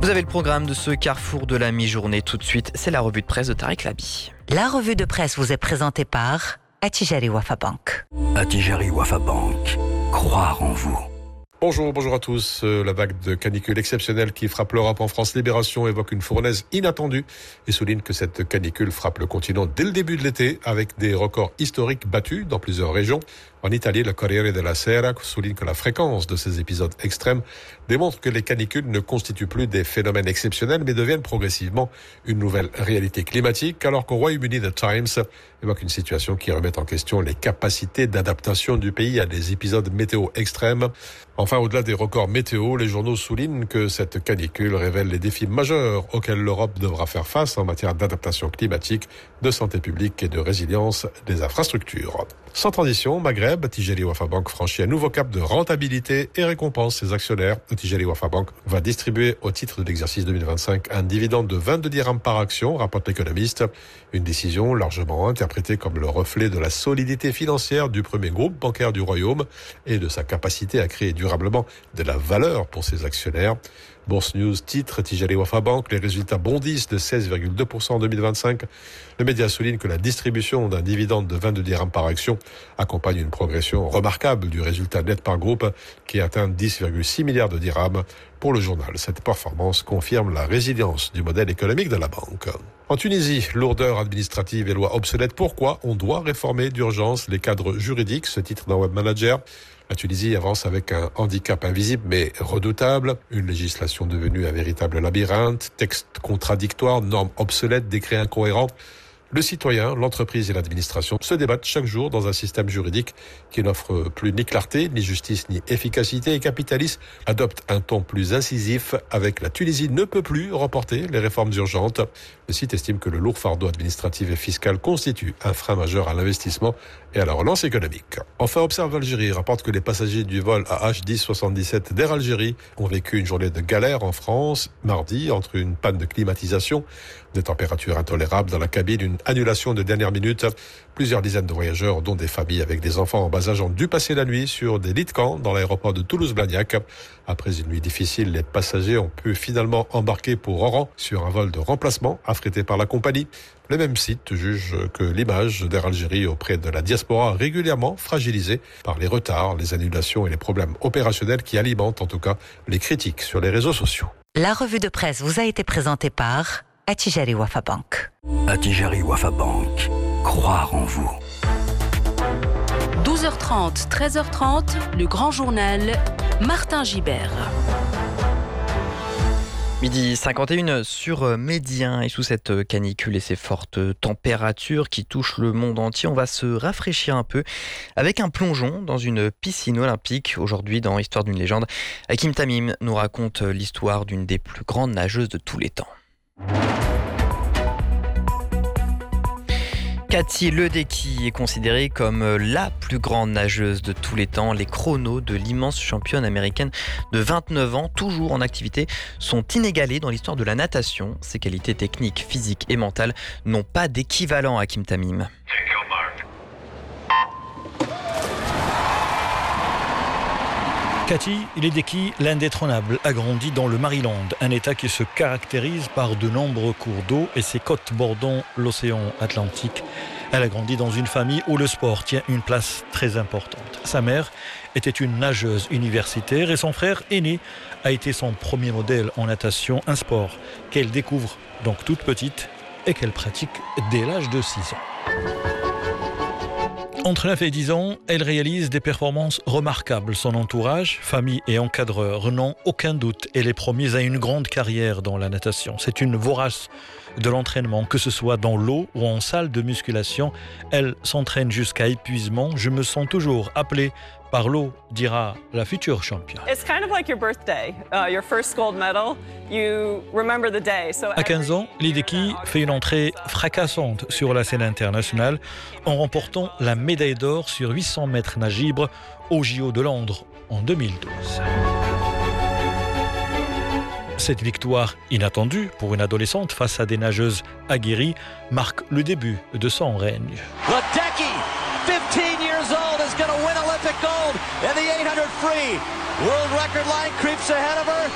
Vous avez le programme de ce carrefour de la mi-journée. Tout de suite, c'est la revue de presse de Tariq Labi. La revue de presse vous est présentée par Attijari Wafa Bank. Attijari Wafa Bank. Croire en vous. Bonjour à tous. La vague de canicule exceptionnelle qui frappe l'Europe en France, Libération évoque une fournaise inattendue et souligne que cette canicule frappe le continent dès le début de l'été avec des records historiques battus dans plusieurs régions. En Italie, le Corriere della Sera souligne que la fréquence de ces épisodes extrêmes démontre que les canicules ne constituent plus des phénomènes exceptionnels mais deviennent progressivement une nouvelle réalité climatique, alors qu'au Royaume-Uni, The Times évoque une situation qui remet en question les capacités d'adaptation du pays à des épisodes météo extrêmes. Enfin, au-delà des records météo, les journaux soulignent que cette canicule révèle les défis majeurs auxquels l'Europe devra faire face en matière d'adaptation climatique, de santé publique et de résilience des infrastructures. Sans transition, Maghreb, Attijari Wafa Bank franchit un nouveau cap de rentabilité et récompense ses actionnaires. Attijari Wafa Bank va distribuer au titre de l'exercice 2025 un dividende de 22 dirhams par action, rapporte l'économiste. Une décision largement interprétée comme le reflet de la solidité financière du premier groupe bancaire du Royaume et de sa capacité à créer durablement de la valeur pour ses actionnaires. Bourse News titre Attijari Wafa Bank, les résultats bondissent de 16,2% en 2025. Le média souligne que la distribution d'un dividende de 22 dirhams par action accompagne une progression remarquable du résultat net par groupe qui atteint 10,6 milliards de dirhams. Pour le journal, cette performance confirme la résilience du modèle économique de la banque. En Tunisie, lourdeur administrative et lois obsolètes. Pourquoi on doit réformer d'urgence les cadres juridiques, ce titre d'un web manager. La Tunisie avance avec un handicap invisible mais redoutable, une législation devenue un véritable labyrinthe, textes contradictoires, normes obsolètes, décrets incohérents. Le citoyen, l'entreprise et l'administration se débattent chaque jour dans un système juridique qui n'offre plus ni clarté, ni justice, ni efficacité et Capitalis adopte un ton plus incisif avec la Tunisie ne peut plus reporter les réformes urgentes. Le site estime que le lourd fardeau administratif et fiscal constitue un frein majeur à l'investissement et à la relance économique. Enfin, Observe Algérie rapporte que les passagers du vol AH1077 d'Air Algérie ont vécu une journée de galère en France mardi entre une panne de climatisation, des températures intolérables dans la cabine, une annulation de dernière minute. Plusieurs dizaines de voyageurs, dont des familles avec des enfants en bas âge, ont dû passer la nuit sur des lits de camp dans l'aéroport de Toulouse-Blagnac. Après une nuit difficile, les passagers ont pu finalement embarquer pour Oran sur un vol de remplacement affrété par la compagnie. Le même site juge que l'image d'Air Algérie auprès de la diaspora régulièrement fragilisée par les retards, les annulations et les problèmes opérationnels qui alimentent en tout cas les critiques sur les réseaux sociaux. La revue de presse vous a été présentée par Attijari Wafa Bank. Attijari Wafa Bank. Croire en vous. 12h30, 13h30, le grand journal, Martin Gibert. Midi 51 sur Médien et sous cette canicule et ces fortes températures qui touchent le monde entier, on va se rafraîchir un peu avec un plongeon dans une piscine olympique. Aujourd'hui, dans Histoire d'une légende, Hakim Tamim nous raconte l'histoire d'une des plus grandes nageuses de tous les temps. Cathy Ledecky est considérée comme la plus grande nageuse de tous les temps. Les chronos de l'immense championne américaine de 29 ans, toujours en activité, sont inégalés dans l'histoire de la natation. Ses qualités techniques, physiques et mentales n'ont pas d'équivalent à Hakim Tamim. Cathy Ledecky, l'indétrônable, a grandi dans le Maryland, un état qui se caractérise par de nombreux cours d'eau et ses côtes bordant l'océan Atlantique. Elle a grandi dans une famille où le sport tient une place très importante. Sa mère était une nageuse universitaire et son frère aîné a été son premier modèle en natation, un sport qu'elle découvre donc toute petite et qu'elle pratique dès l'âge de 6 ans. Entre 9 et 10 ans, elle réalise des performances remarquables. Son entourage, famille et encadreurs n'ont aucun doute. Elle est promise à une grande carrière dans la natation. C'est une vorace de l'entraînement, que ce soit dans l'eau ou en salle de musculation. Elle s'entraîne jusqu'à épuisement. Je me sens toujours appelée par l'eau, dira la future championne. It's kind of like your birthday, your first gold medal. You remember the day. À 15 ans, Ledecky fait une entrée fracassante sur la scène internationale en remportant la médaille d'or sur 800 mètres nage libre au JO de Londres en 2012. Cette victoire inattendue pour une adolescente face à des nageuses aguerries marque le début de son règne. Ledecky, 15 years old, is going to win Olympic gold in the 800 free. World record line creeps ahead of her.